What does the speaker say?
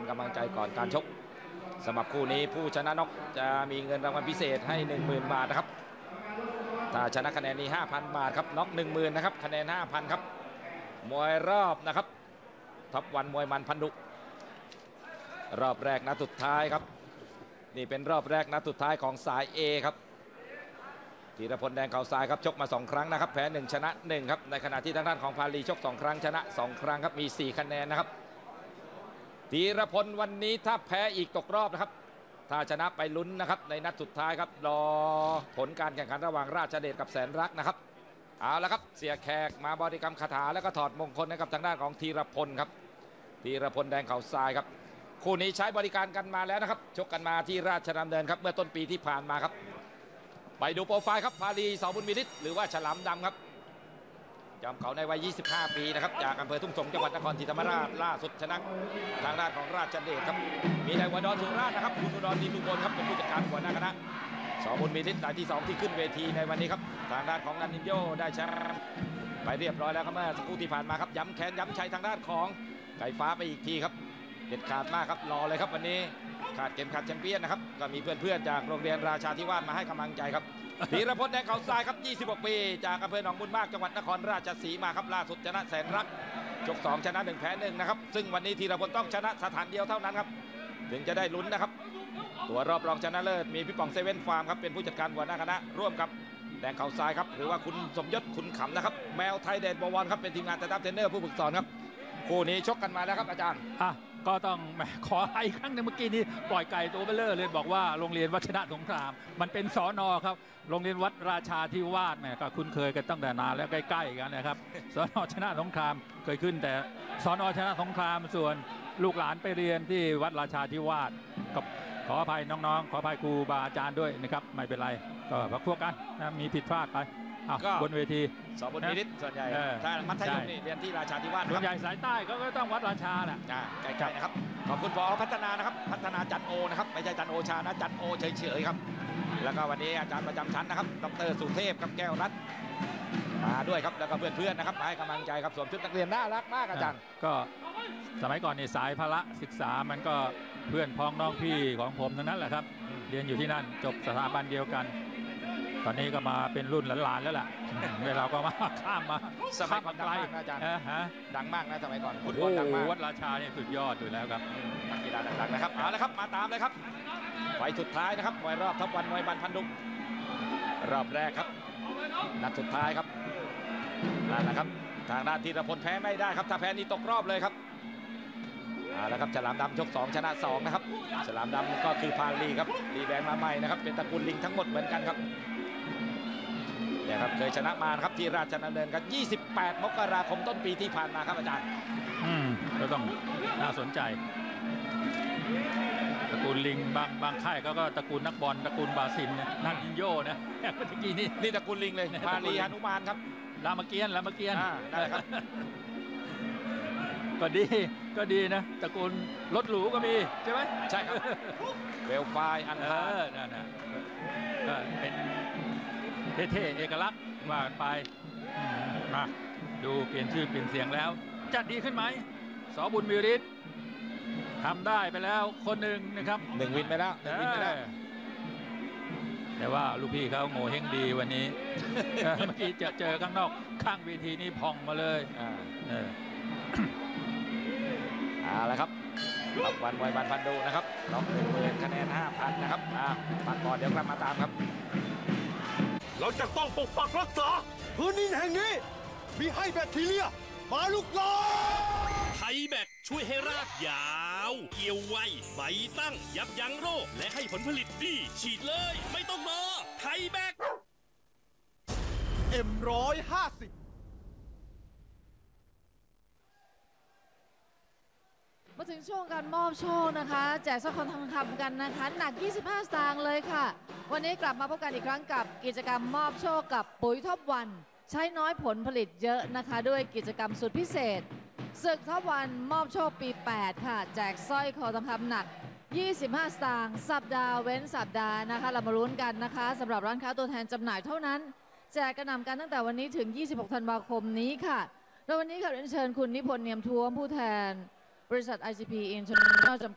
กำลังใจก่อนการชกสำหรับคู่นี้ผู้ชนะน็อกจะมีเงินรางวัลพิเศษให้ 10,000 บาทนะครับถ้าชนะคะแนนนี้ 5,000 บาทครับน็อก 10,000 นะครับคะแนน 5,000 ครับมวยรอบนะครับท็อปวันมวยมันพันดุรอบแรกนัดสุดท้ายครับนี่เป็นรอบแรกนัดสุดท้ายของสาย A ครับธีรพลแดงเขาทรายครับชกมา2ครั้งนะครับแพ้1ชนะ1ครับในขณะที่ทางด้านของพาลีชก2ครั้งชนะ2ครั้งครับมี4คะแนนนะครับธีรพลวันนี้ถ้าแพ้อีกตกรอบนะครับถ้าชนะไปลุ้นนะครับในนัดสุดท้ายครับรอผลการแข่งขันระหว่างราชเดชกับแสนรักนะครับเอาละครับเสียแขกมาบริกรรมคาถาแล้วก็ถอดมงคลให้กับทางด้านของธีรพลครับธีรพลแดงเขาทรายครับคู่นี้ใช้บริการกันมาแล้วนะครับชกกันมาที่ราชดำเนินครับเมื่อต้นปีที่ผ่านมาครับไปดูโปรไฟล์ครับพาลีสบุญมีฤทธิ์หรือว่าฉลามดำครับจอมเขาในวัย 25 ปีนะครับจากอำเภอทุ่งสงจังหวัดนครศรีธรรมราชล่าสุดชนะทางด้านของราชเดชครับมีนายวดอนสุราษฎร์นะครับคุณอุดรดีทุกคนครับเป็นผู้จัดการหัวหน้าคณะสบุญมีฤทธิ์รายที่2ที่ขึ้นเวทีในวันนี้ครับทางด้านของนันนินโยได้แชมป์ไปเรียบร้อยแล้วครับเมื่อสักครู่ที่ผ่านมาครับย้ำแค้นย้ำชัยทางด้านของไก่ฟ้าไปอีกทีครับเด็ดขาดมากครับรอเลยครับวันนี้ขาดเข็มขัดแชมเปี้ยนนะครับก็มีเพื่อนๆจากโรงเรียนราชาธิวาสมาให้กำลังใจครับธีรพลแดงเขาทรายครับ26 ปีจากอำเภอหนองบุญมากจังหวัดนครราชสีมาครับล่าสุดชนะแสนรักชก2ชนะ1แพ้1นะครับซึ่งวันนี้ธีรพลต้องชนะสถานเดียวเท่านั้นครับถึงจะได้ลุ้นนะครับตัวรอบรองชนะเลิศมีพี่ป๋องเซเว่นฟาร์มครับเป็นผู้จัดการหัวหน้าคณะร่วมกับแดงเขาทรายครับหรือว่าคุณสมยศคุณขำนะครับแมวไทยเดชบวรครับเป็นทีมงานสตาฟเทรนเนอร์ผู้ฝึกสอนครับคู่นี้ชกกันมาแล้วครับอาจารย์ก็ต้องขอให้อีกครั้งหนึ่งเมื่อกี้นี้ปล่อยไก่ตัวเบลเลอร์เลยบอกว่าโรงเรียนวัชนะสงครามมันเป็นสน.ครับโรงเรียนวัดราชาธิวาสก็คุ้นเคยกันตั้งแต่นานแล้วใกล้ๆกันนะครับสน.ชนะสงครามเคยขึ้นแต่สน.ชนะสงครามส่วนลูกหลานไปเรียนที่วัดราชาธิวาสกับขออภัยน้องๆขออภัยครูบาอาจารย์ด้วยนะครับไม่เป็นไรก็พักพวกกันนะมีผิดพลาดไปบนเวทีสบุญมีฤทธิ์ส่วนใหญ่ถ้ามัธยมนี่เรียนที่ราชาธิวาสส่วนใหญ่สายใต้ก็ต้องวัดราชาแหละใกล้ๆนะครับขอบคุณปอพัฒนานะครับพัฒนาจันโอนะครับไม่ใช่จันโอชานะจันโอเฉยๆครับแล้วก็วันนี้อาจารย์ประจำชั้นนะครับดร.สุเทพครับแก้วรัตน์มาด้วยครับแล้วก็เพื่อนๆนะครับให้กำลังใจครับสวมชุดนักเรียนน่ารักมากอาจารย์ก็สมัยก่อนนี่สายพละศึกษามันก็เพื่อนพ้องน้องพี่ของผมทั้งนั้นแหละครับเรียนอยู่ที่นั่นจบสถาบันเดียวกันตอนนี้ก็มาเป็นรุ่นหลานๆแล้วล่ะเราก็มาข้ามมาสมัยก่อนดังมากนะอาจารย์ดังมากนะสมัยก่อนฟุตบอลดังมากวัดราชาเนี่ยสุดยอดอยู่แล้วครับนักกีฬาดังๆนะครับเอาละครับมาตามเลยครับไฟสุดท้ายนะครับมวยรอบท็อปวันมวยบันพันดุรอบแรกครับนัดสุดท้ายครับนั่นแหละครับทางด้านธีรพลแพ้ไม่ได้ครับถ้าแพ้นี่ตกรอบเลยครับเอาละครับฉลามดำชก2ชนะ2นะครับฉลามดำก็คือพาลีครับลีแบนมาใหม่นะครับเป็นตระกูลลิงทั้งหมดเหมือนกันครับเนี่ยครับเคยชนะมาครับที่ราชดำเนินกัน28 มกราคมต้นปีที่ผ่านมาครับอาจารย์ก็ต้องน่าสนใจตระกูลลิงบางค่ายก็ตระกูลนักบอลตระกูลบาซินนักยิงโย่นะเมื่อกี้นี่ตระกูลลิงเลยพาลีหนุมานครับรามเกียรติได้ครับก็ดีนะตระกูลรถหรูก็มีใช่ไหมใช่ครับเวลไฟอันนั่นเป็นเท่ๆเอกลักษณ์ว่าไปมาดูเปลี่ยนชื่อเปลี่ยนเสียงแล้วจะดีขึ้นไหมสบุญมีฤทธิ์ทำได้ไปแล้วคนหนึ่งนะครับ 1 วินไปแล้วแต่ว่าลูกพี่เขาโง่เฮงดีวันนี้เมื่อกี้เจอข้างนอกข้างเวทีนี่พองมาเลยเอาละครับท็อปวันมวยบันพันดุนะครับล็อก10,000คะแนน 5,000นะครับปักก่อนเดี๋ยวกลับมาตามครับเราจะต้องปกปักรักษาพื้นดินแห่งนี้มีให้แบคทีเรียมาลุกลามไทยแบคช่วยให้รากยาวเกี่ยวไวใบตั้งยับยั้งโรคและให้ผลผลิตดีฉีดเลยไม่ต้องรอไทยแบค M150 มาถึงช่วงการมอบโชคนะคะแจกสร้อยคอทองคำกันนะคะหนัก25 สตางค์เลยค่ะวันนี้กลับมาพบกันอีกครั้งกับกิจกรรมมอบโชคกับปุ๋ยท็อปวันใช้น้อยผลผลิตเยอะนะคะด้วยกิจกรรมสุดพิเศษศึกท็อปวันมอบโชคปี 8 ค่ะแจกสร้อยคอทองคำหนัก25 สตางค์สัปดาห์เว้นสัปดาห์นะคะเรามาลุ้นกันนะคะสำหรับร้านค้าตัวแทนจำหน่ายเท่านั้นแจกกระหน่ำกันตั้งแต่วันนี้ถึง26 ธันวาคมนี้ค่ะโดยวันนี้ค่ะเรียนเชิญคุณนิพนธ์เนียมท้วมผู้แทนบริษัท ICP International